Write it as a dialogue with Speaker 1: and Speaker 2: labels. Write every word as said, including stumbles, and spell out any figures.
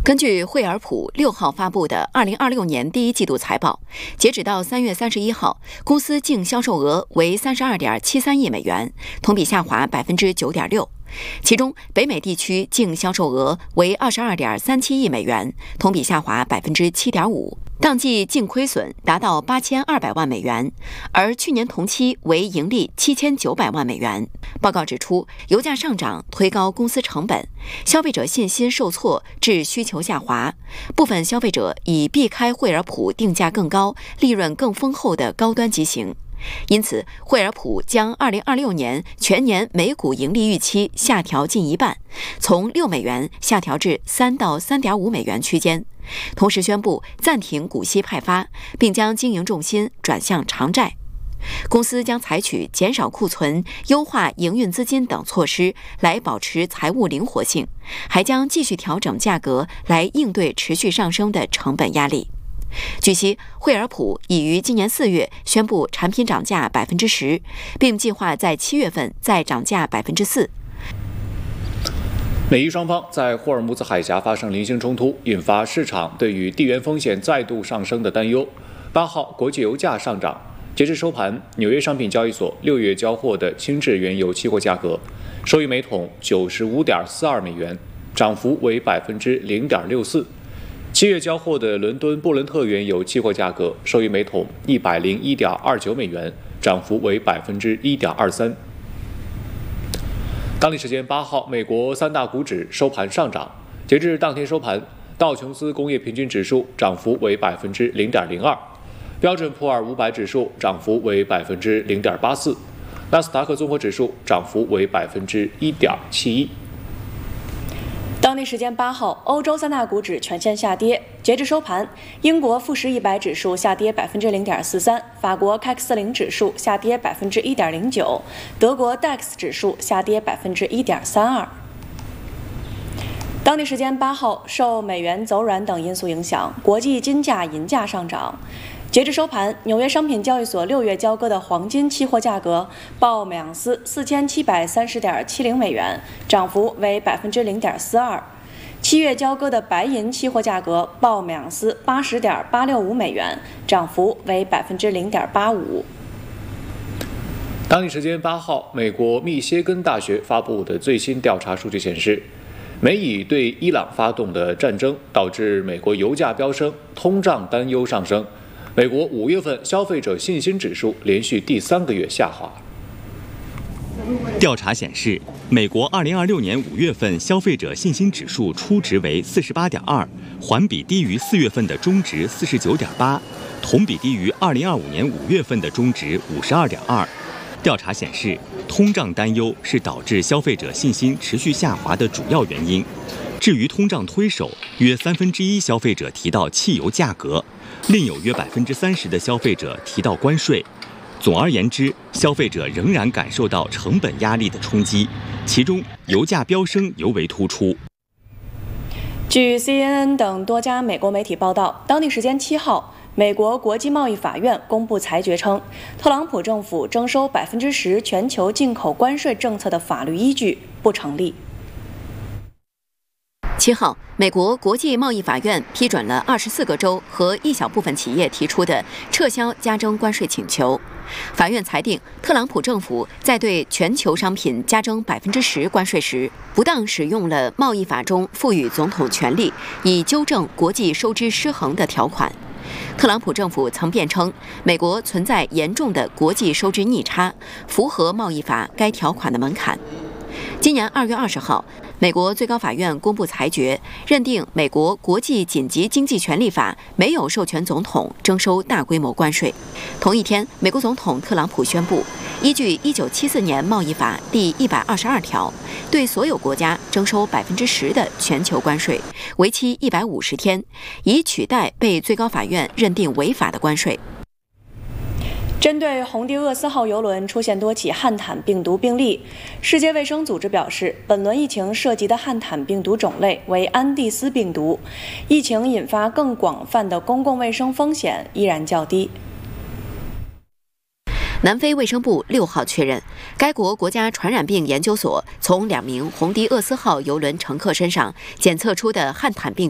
Speaker 1: 根据惠而浦六号发布的二零二六年第一季度财报，截止到三月三十一号，公司净销售额为三十二点七三亿美元，同比下滑百分之九点六。其中，北美地区净销售额为二十二点三七亿美元，同比下滑百分之七点五。当季净亏损达到八千二百万美元，而去年同期为盈利七千九百万美元。报告指出，油价上涨推高公司成本，消费者信心受挫致需求下滑，部分消费者以避开惠而浦定价更高、利润更丰厚的高端机型。因此，惠而浦将二零二六年全年每股盈利预期下调近一半，从六美元下调至三到三点五美元区间。同时宣布暂停股息派发，并将经营重心转向偿债。公司将采取减少库存、优化营运资金等措施来保持财务灵活性，还将继续调整价格来应对持续上升的成本压力。据悉，惠而浦已于今年四月宣布产品涨价百分之十，并计划在七月份再涨价百分之四。
Speaker 2: 美伊双方在霍尔木兹海峡发生零星冲突，引发市场对于地缘风险再度上升的担忧。八号，国际油价上涨，截至收盘，纽约商品交易所六月交货的轻质原油期货价格收于每桶九十五点四二美元，涨幅为百分之零点六四。七月交货的伦敦布伦特原油期货价格收于每桶一百零一点二九美元，涨幅为百分之一点二三。当地时间八号，美国三大股指收盘上涨。截至当天收盘，道琼斯工业平均指数涨幅为百分之零点零二，标准普尔五百指数涨幅为百分之零点八四，纳斯达克综合指数涨幅为百分之一点七一。
Speaker 3: 当地时间八号，欧洲三大股指全线下跌。截至收盘，英国富时一百指数下跌百分之零点四三，法国 C A C 四零指数下跌百分之一点零九，德国 D A X 指数下跌百分之一点三二。当地时间八号，受美元走软等因素影响，国际金价、银价上涨。截至收盘，纽约商品交易所六月交割的黄金期货价格报每盎司四千七百三十点七零美元，涨幅为百分之零点四二。七月交割的白银期货价格报每盎司八十点八六五美元，涨幅为百分之零点八五。
Speaker 2: 当地时间八号，美国密歇根大学发布的最新调查数据显示，美以对伊朗发动的战争导致美国油价飙升，通胀担忧上升。美国五月份消费者信心指数连续第三个月下滑。
Speaker 4: 调查显示，美国二零二六年五月份消费者信心指数初值为四十八点二，环比低于四月份的中值四十九点八，同比低于二零二五年五月份的中值五十二点二。调查显示，通胀担忧是导致消费者信心持续下滑的主要原因。至于通胀推手，约三分之一消费者提到汽油价格，另有约百分之三十的消费者提到关税。总而言之，消费者仍然感受到成本压力的冲击，其中油价飙升尤为突出。
Speaker 3: 据 C N N 等多家美国媒体报道，当地时间七号，美国国际贸易法院公布裁决称，特朗普政府征收百分之十全球进口关税政策的法律依据不成立。
Speaker 1: 七号，美国国际贸易法院批准了二十四个州和一小部分企业提出的撤销加征关税请求。法院裁定，特朗普政府在对全球商品加征百分之十关税时，不当使用了贸易法中赋予总统权力以纠正国际收支失衡的条款。特朗普政府曾辩称，美国存在严重的国际收支逆差，符合贸易法该条款的门槛。今年二月二十号，美国最高法院公布裁决，认定美国国际紧急经济权利法没有授权总统征收大规模关税。同一天，美国总统特朗普宣布，依据一九七四年贸易法第一百二十二条，对所有国家征收百分之十的全球关税，为期一百五十天，以取代被最高法院认定违法的关税。
Speaker 3: 针对红帝厄斯号邮轮出现多起汉坦病毒病例，世界卫生组织表示，本轮疫情涉及的汉坦病毒种类为安地斯病毒，疫情引发更广泛的公共卫生风险依然较低。
Speaker 1: 南非卫生部六号确认，该国国家传染病研究所从两名红迪厄斯号邮轮乘客身上检测出的汉坦病